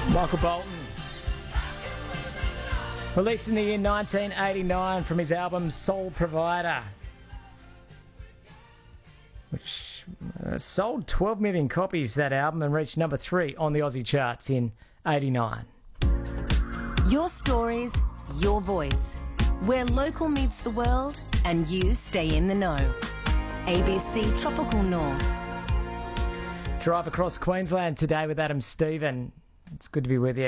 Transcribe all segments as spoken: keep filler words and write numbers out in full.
Michael Bolton. Released in the year nineteen eighty-nine from his album Soul Provider, which uh, sold twelve million copies, that album, and reached number three on the Aussie charts in eighty-nine. Your stories, your voice. Where local meets the world and you stay in the know. A B C Tropical North. Drive across Queensland today with Adam Stephen. It's good to be with you.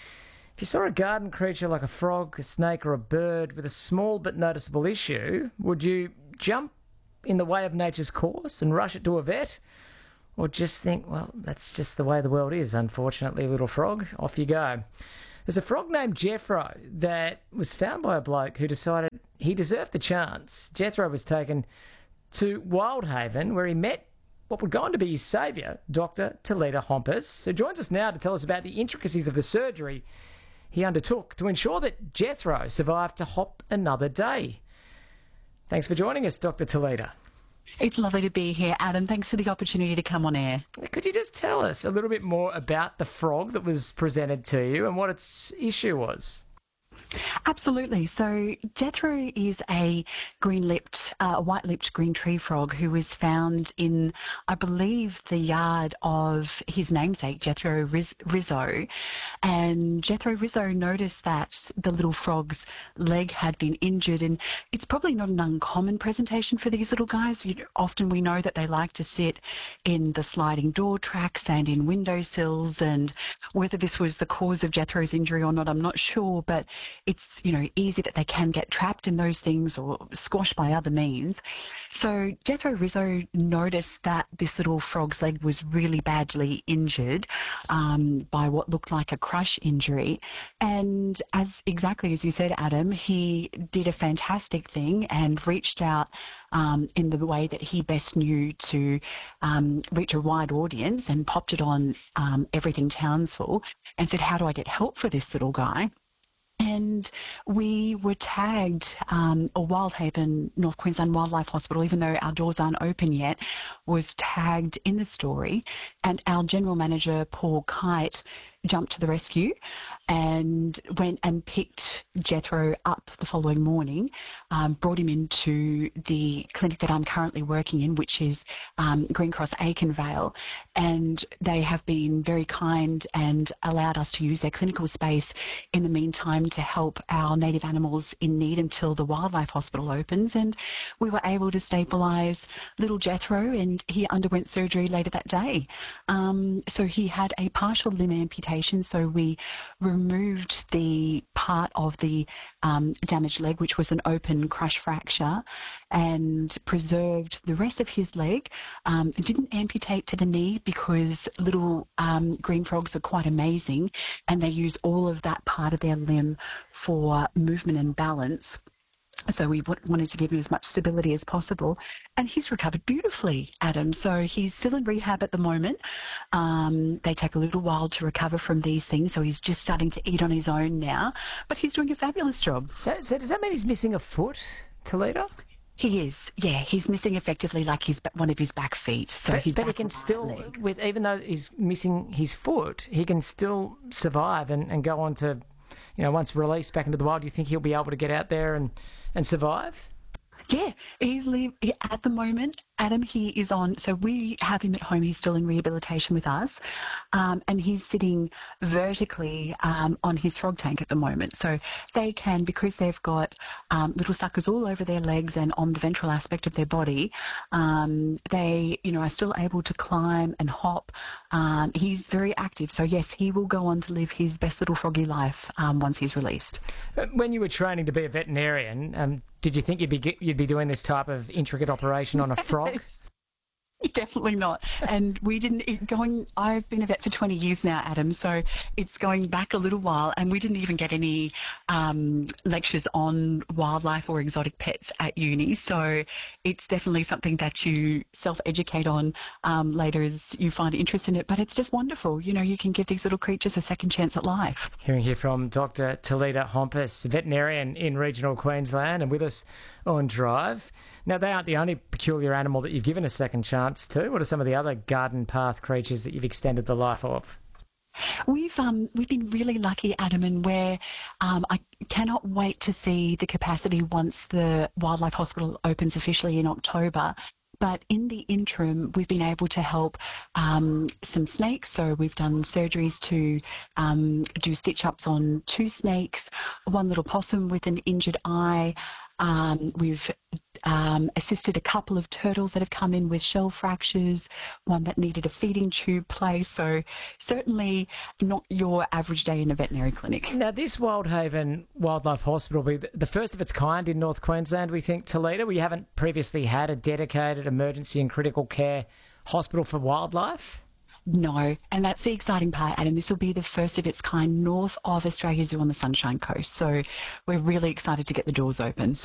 If you saw a garden creature like a frog, a snake or a bird with a small but noticeable issue, would you jump in the way of nature's course and rush it to a vet? Or just think, well, that's just the way the world is, unfortunately, little frog, off you go. There's a frog named Jethro that was found by a bloke who decided he deserved the chance. Jethro was taken to Wildhaven, where he met what would go on to be his saviour, Doctor Talita Hompus, who joins us now to tell us about the intricacies of the surgery he undertook to ensure that Jethro survived to hop another day. Thanks for joining us, Doctor Talita. It's lovely to be here, Adam. Thanks for the opportunity to come on air. Could you just tell us a little bit more about the frog that was presented to you and what its issue was? Absolutely. So Jethro is a green-lipped, uh, white-lipped green tree frog who was found in, I believe, the yard of his namesake, Jethro Riz- Rizzo. And Jethro Rizzo noticed that the little frog's leg had been injured, and it's probably not an uncommon presentation for these little guys. You know, often we know that they like to sit in the sliding door tracks and in windowsills, and whether this was the cause of Jethro's injury or not, I'm not sure, but it's, you know, easy that they can get trapped in those things or squashed by other means. So Jethro Rizzo noticed that this little frog's leg was really badly injured um, by what looked like a crush injury. And as exactly as you said, Adam, he did a fantastic thing and reached out um, in the way that he best knew to um, reach a wide audience, and popped it on um, Everything Townsville and said, how do I get help for this little guy? And we were tagged, um, or Wildhaven North Queensland Wildlife Hospital, even though our doors aren't open yet, was tagged in the story. And our general manager, Paul Kite, jumped to the rescue and went and picked Jethro up the following morning, um, brought him into the clinic that I'm currently working in, which is um, Green Cross Aikenvale. And they have been very kind and allowed us to use their clinical space in the meantime to help our native animals in need until the wildlife hospital opens. And we were able to stabilise little Jethro, and he underwent surgery later that day. Um, so he had a partial limb amputation, so we removed the part of the um, damaged leg, which was an open crush fracture, and preserved the rest of his leg. Um, didn't amputate to the knee because little um, green frogs are quite amazing, and they use all of that part of their limb for movement and balance. So we w- wanted to give him as much stability as possible. And he's recovered beautifully, Adam. So he's still in rehab at the moment. Um, they take a little while to recover from these things. So he's just starting to eat on his own now. But he's doing a fabulous job. So, so does that mean he's missing a foot, Talita? He is, yeah. He's missing effectively like his one of his back feet. So but, his but he back can right still, leg. with even though he's missing his foot, he can still survive and, and go on to, you know, once released back into the wild. Do you think he'll be able to get out there and, and survive? Yeah, he's live, he, at the moment, Adam, he is on, so we have him at home, he's still in rehabilitation with us, um, and he's sitting vertically um, on his frog tank at the moment. So they can, because they've got um, little suckers all over their legs and on the ventral aspect of their body, um, they, you know, are still able to climb and hop. Um, he's very active, so yes, he will go on to live his best little froggy life um, once he's released. When you were training to be a veterinarian, um, did you think you'd be you'd be doing this type of intricate operation on a frog? Definitely not. And we didn't, it going, I've been a vet for twenty years now, Adam, so it's going back a little while, and we didn't even get any um, lectures on wildlife or exotic pets at uni. So it's definitely something that you self-educate on um, later as you find interest in it. But it's just wonderful. You know, you can give these little creatures a second chance at life. Hearing here from Doctor Talita Hompus, veterinarian in regional Queensland, and with us on Drive. Now, they aren't the only peculiar animal that you've given a second chance to. What are some of the other garden path creatures that you've extended the life of? We've um we've been really lucky, Adam, and where um, I cannot wait to see the capacity once the Wildlife Hospital opens officially in October. But in the interim, we've been able to help um, some snakes. So we've done surgeries to um, do stitch-ups on two snakes, one little possum with an injured eye. Um, we've um, assisted a couple of turtles that have come in with shell fractures, one that needed a feeding tube placed. So certainly not your average day in a veterinary clinic. Now, this Wildhaven Wildlife Hospital will be the first of its kind in North Queensland, we think, Talita. We haven't previously had a dedicated emergency and critical care hospital for wildlife. No, and that's the exciting part, Adam. This will be the first of its kind north of Australia Zoo on the Sunshine Coast. So we're really excited to get the doors open.